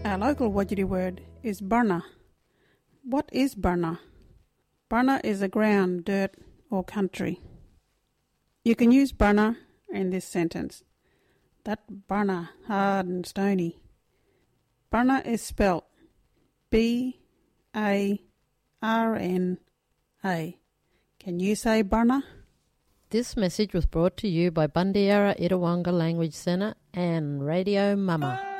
Our local Wajiri word is burna. What is burna? Burna is a ground, dirt or country. You can use burna in this sentence. That burna, hard and stony. Burna is spelt B-A-R-N-A. Can you say burna? This message was brought to you by Bundiara Itawanga Language Centre and Radio Mama.